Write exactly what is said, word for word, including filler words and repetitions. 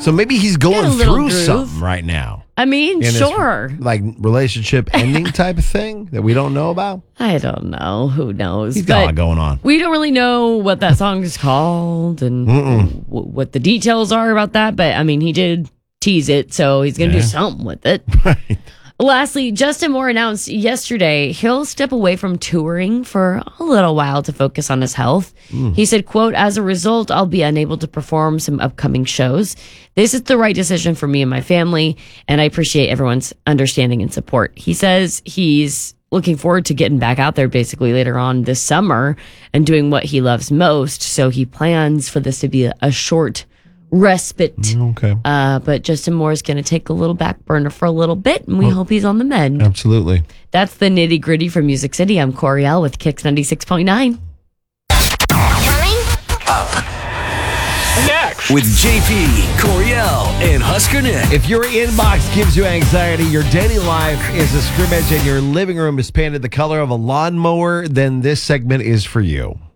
So maybe he's Got a going little through groove. something right now. I mean, In his, sure. like relationship ending type of thing that we don't know about. I don't know. Who knows? He's got a But lot going on. we don't really know what that song is called and w- what the details are about that. But I mean, he did tease it, so he's going to Yeah. do something with it. Right. Lastly, Justin Moore announced yesterday he'll step away from touring for a little while to focus on his health. He said, quote, as a result, I'll be unable to perform some upcoming shows. This is the right decision for me and my family, and I appreciate everyone's understanding and support. He says he's looking forward to getting back out there basically later on this summer and doing what he loves most. So he plans for this to be a, a short respite. Okay. Uh, but Justin Moore is going to take a little back burner for a little bit, and we Well, hope he's on the mend. Absolutely. That's the nitty gritty from Music City. I'm Coriel with Kicks ninety-six point nine. Next. With J P, Coriel, and Husker Nick. If your inbox gives you anxiety, your dating life is a scrimmage, and your living room is painted the color of a lawnmower, then this segment is for you.